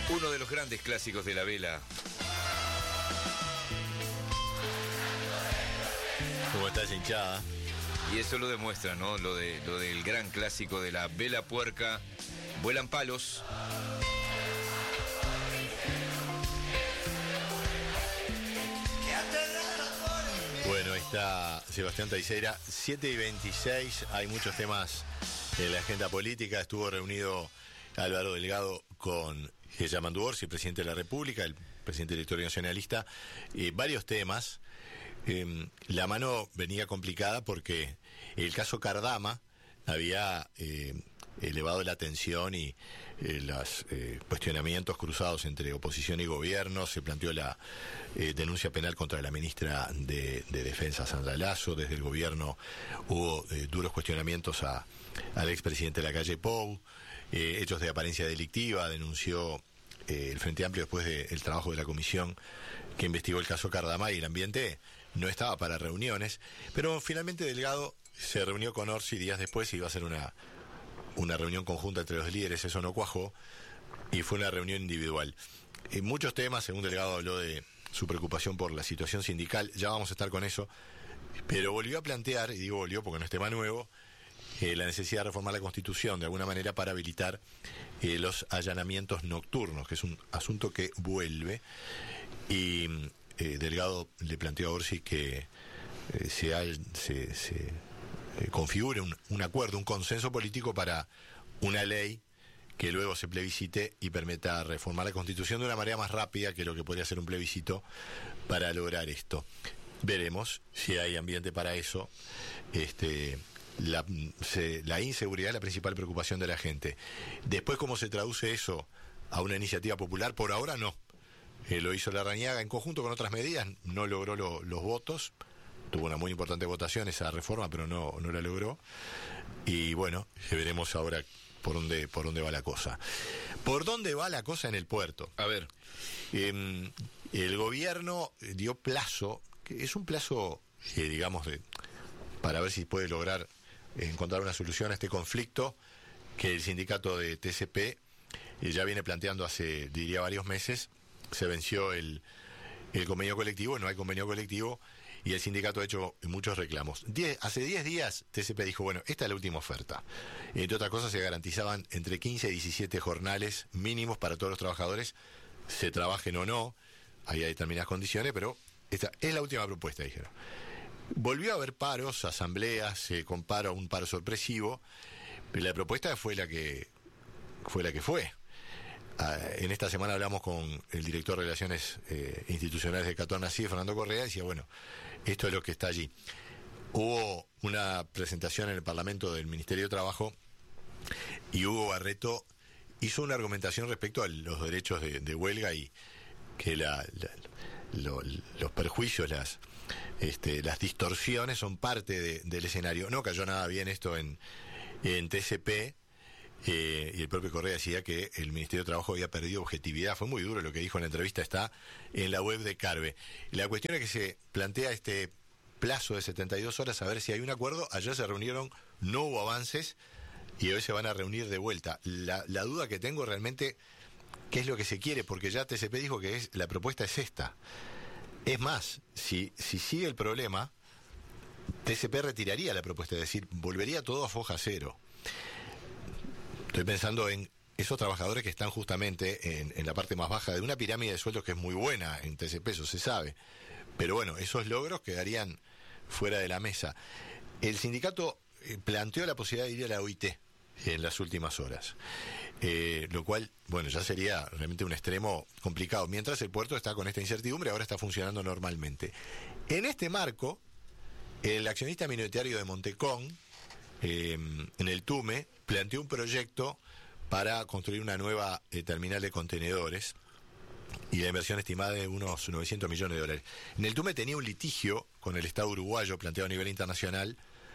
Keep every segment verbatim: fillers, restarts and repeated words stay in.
Uno de los grandes clásicos de la vela. ¿Cómo está esa hinchada? Y eso lo demuestra, ¿no? Lo de lo del gran clásico de la vela puerca. Vuelan palos. Bueno, ahí está Sebastián Teixeira, siete y veintiséis, hay muchos temas en la agenda política. Estuvo reunido Álvaro Delgado con Yamandu Orsi, presidente de la República, el presidente del directorio nacionalista, eh, varios temas. Eh, la mano venía complicada porque el caso Cardama había eh, elevado la tensión y eh, los eh, cuestionamientos cruzados entre oposición y gobierno. Se planteó la eh, denuncia penal contra la ministra de, de Defensa, Sandra Lasso. Desde el gobierno hubo eh, duros cuestionamientos a, al expresidente de la calle Pou. Eh, hechos de apariencia delictiva, denunció eh, el Frente Amplio después del de trabajo de la comisión que investigó el caso Cardama, y el ambiente no estaba para reuniones, pero finalmente Delgado se reunió con Orsi días después y iba a ser una, una reunión conjunta entre los líderes. Eso no cuajó y fue una reunión individual. En muchos temas, según Delgado, habló de su preocupación por la situación sindical, ya vamos a estar con eso, pero volvió a plantear, y digo volvió porque no es tema nuevo, Eh, la necesidad de reformar la Constitución de alguna manera para habilitar eh, los allanamientos nocturnos, que es un asunto que vuelve. Y eh, Delgado le planteó a Orsi que eh, se, hay, se, se eh, configure un, un acuerdo, un consenso político para una ley que luego se plebiscite y permita reformar la Constitución de una manera más rápida que lo que podría ser un plebiscito para lograr esto. Veremos si hay ambiente para eso. Este... La, se, la inseguridad es la principal preocupación de la gente. Después, ¿cómo se traduce eso a una iniciativa popular? Por ahora no. Eh, lo hizo Larrañaga en conjunto con otras medidas, no logró lo, los votos. Tuvo una muy importante votación esa reforma, pero no, no la logró. Y bueno, veremos ahora por dónde, por dónde va la cosa. ¿Por dónde va la cosa en el puerto? A ver. Eh, el gobierno dio plazo, que es un plazo, eh, digamos, de, para ver si puede lograr encontrar una solución a este conflicto que el sindicato de T C P eh, ya viene planteando hace, diría, varios meses. Se venció el, el convenio colectivo, no hay convenio colectivo, y el sindicato ha hecho muchos reclamos. Diez, hace diez días T C P dijo, bueno, esta es la última oferta. Entre otras cosas, se garantizaban entre quince y diecisiete jornales mínimos para todos los trabajadores, se trabajen o no, hay determinadas condiciones, pero esta es la última propuesta, dijeron. Volvió a haber paros, asambleas, eh, con paro, un paro sorpresivo, pero la propuesta fue la que fue la que fue. Ah, en esta semana hablamos con el director de Relaciones eh, Institucionales de Catón Así, Fernando Correa, y decía, bueno, esto es lo que está allí. Hubo una presentación en el Parlamento del Ministerio de Trabajo y Hugo Barreto hizo una argumentación respecto a los derechos de, de huelga y que la, la, lo, los perjuicios, las Este, las distorsiones son parte de, del escenario. No cayó nada bien esto en, en T C P, eh, y el propio Correa decía que el Ministerio de Trabajo había perdido objetividad. Fue muy duro lo que dijo en la entrevista, está en la web de Carve. La cuestión es que se plantea este plazo de setenta y dos horas a ver si hay un acuerdo. Ayer se reunieron, no hubo avances y hoy se van a reunir de vuelta. La, la duda que tengo realmente, ¿qué es lo que se quiere? Porque ya T C P dijo que es, la propuesta es esta. Es más, si, si sigue el problema, T C P retiraría la propuesta, es decir, volvería todo a foja cero. Estoy pensando en esos trabajadores que están justamente en, en la parte más baja de una pirámide de sueldos que es muy buena en T C P, eso se sabe. Pero bueno, esos logros quedarían fuera de la mesa. El sindicato eh, planteó la posibilidad de ir a la O I T en las últimas horas, eh, lo cual, bueno, ya sería realmente un extremo complicado, mientras el puerto está con esta incertidumbre. Ahora está funcionando normalmente. En este marco, el accionista minoritario de Montecón, eh, en el Tume, planteó un proyecto para construir una nueva eh, terminal de contenedores, y la inversión estimada de unos novecientos millones de dólares. En el Tume tenía un litigio con el Estado uruguayo planteado a nivel internacional,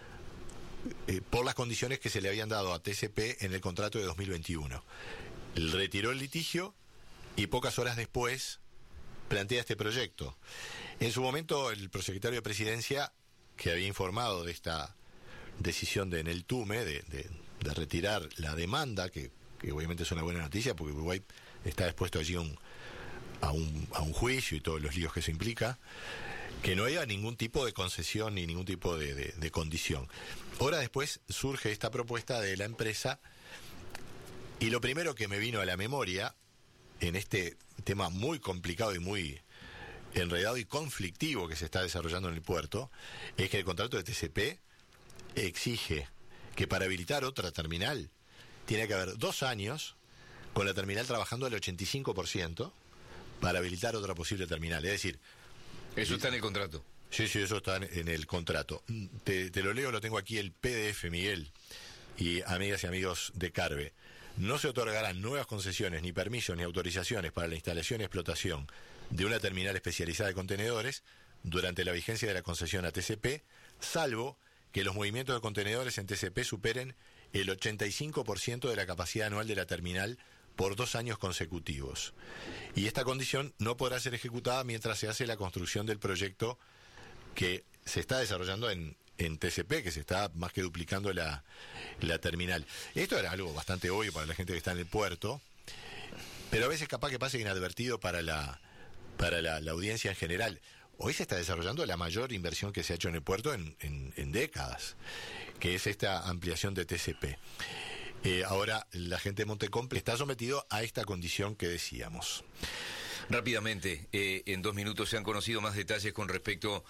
Eh, por las condiciones que se le habían dado a T C P en el contrato de dos mil veintiuno. Él retiró el litigio y pocas horas después plantea este proyecto. En su momento, el prosecretario de Presidencia, que había informado de esta decisión de Enel Tume de, de, de retirar la demanda que, que obviamente es una buena noticia, porque Uruguay está expuesto allí a un, a un, a un juicio y todos los líos que eso implica, que no haya ningún tipo de concesión ni ningún tipo de, de, de condición. Ahora después surge esta propuesta de la empresa, y lo primero que me vino a la memoria en este tema muy complicado y muy enredado y conflictivo que se está desarrollando en el puerto, es que el contrato de T C P exige que para habilitar otra terminal tiene que haber dos años con la terminal trabajando al ochenta y cinco por ciento para habilitar otra posible terminal. Es decir... Eso está en el contrato. Sí, sí, eso está en el contrato. Te, te lo leo, lo tengo aquí el P D F, Miguel, y amigas y amigos de Carve. No se otorgarán nuevas concesiones, ni permisos, ni autorizaciones para la instalación y explotación de una terminal especializada de contenedores durante la vigencia de la concesión a T C P, salvo que los movimientos de contenedores en T C P superen el ochenta y cinco por ciento de la capacidad anual de la terminal por dos años consecutivos. Y esta condición no podrá ser ejecutada mientras se hace la construcción del proyecto que se está desarrollando en, en T C P, que se está más que duplicando la, la terminal. Esto era algo bastante obvio para la gente que está en el puerto, pero a veces capaz que pase inadvertido para la, para la, la audiencia en general. Hoy se está desarrollando la mayor inversión que se ha hecho en el puerto en, en, en décadas, que es esta ampliación de T C P. Eh, ahora la gente de Montecomple está sometido a esta condición que decíamos. Rápidamente, eh, en dos minutos se han conocido más detalles con respecto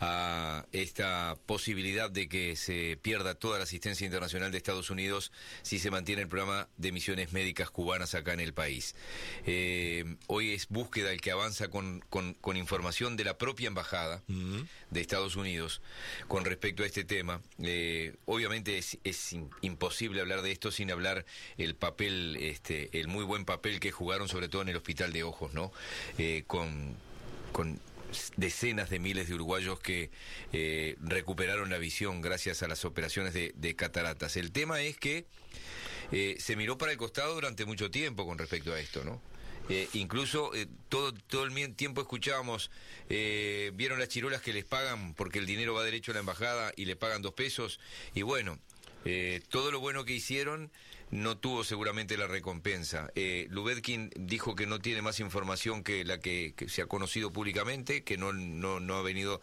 a esta posibilidad de que se pierda toda la asistencia internacional de Estados Unidos si se mantiene el programa de misiones médicas cubanas acá en el país. Eh, hoy es Búsqueda el que avanza con, con, con información de la propia embajada uh-huh. de Estados Unidos con respecto a este tema. Eh, obviamente es, es imposible hablar de esto sin hablar el papel, este, el muy buen papel que jugaron sobre todo en el Hospital de Ojos, ¿no? Eh, con, con decenas de miles de uruguayos que eh, recuperaron la visión gracias a las operaciones de, de cataratas. El tema es que eh, se miró para el costado durante mucho tiempo con respecto a esto, ¿no? Eh, incluso eh, todo, todo el tiempo escuchábamos, eh, vieron las chirolas que les pagan porque el dinero va derecho a la embajada y le pagan dos pesos, y bueno, eh, todo lo bueno que hicieron no tuvo seguramente la recompensa. Eh, Lubetkin dijo que no tiene más información que la que, que se ha conocido públicamente, que no, no, no ha venido...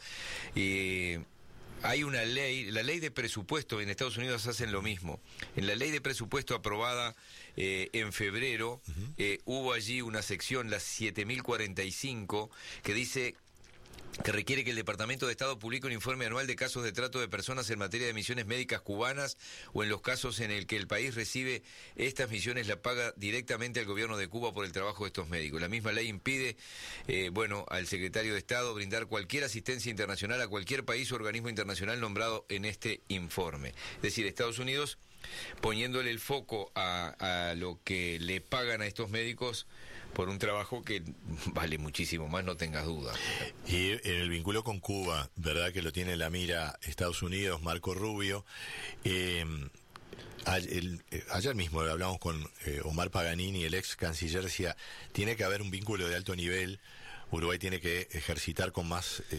Eh, hay una ley, la ley de presupuesto, en Estados Unidos hacen lo mismo. En la ley de presupuesto aprobada eh, en febrero, uh-huh. eh, hubo allí una sección, la siete mil cuarenta y cinco, que dice... que requiere que el Departamento de Estado publique un informe anual de casos de trato de personas en materia de misiones médicas cubanas o en los casos en el que el país recibe estas misiones la paga directamente al gobierno de Cuba por el trabajo de estos médicos. La misma ley impide, eh, bueno, al secretario de Estado brindar cualquier asistencia internacional a cualquier país o organismo internacional nombrado en este informe. Es decir, Estados Unidos poniéndole el foco a, a lo que le pagan a estos médicos por un trabajo que vale muchísimo más, no tengas duda. Y en el vínculo con Cuba, ¿verdad que lo tiene en la mira Estados Unidos, Marco Rubio? Eh, ayer, ayer mismo hablamos con eh, Omar Paganini, el ex canciller, decía, tiene que haber un vínculo de alto nivel, Uruguay tiene que ejercitar con más eh,